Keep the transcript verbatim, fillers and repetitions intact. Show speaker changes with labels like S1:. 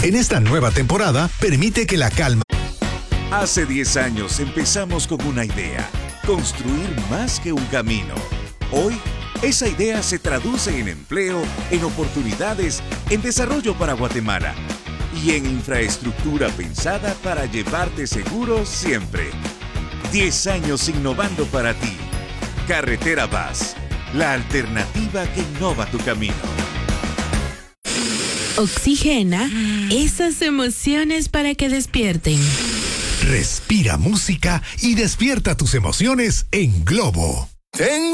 S1: En esta nueva temporada, permite que la calma...
S2: Hace diez años empezamos con una idea, construir más que un camino. Hoy, esa idea se traduce en empleo, en oportunidades, en desarrollo para Guatemala y en infraestructura pensada para llevarte seguro siempre. diez años innovando para ti. Carretera Vaz, la alternativa que innova tu camino.
S3: Oxigena esas emociones para que despierten.
S1: Respira música y despierta tus emociones en Globo.
S4: Tengo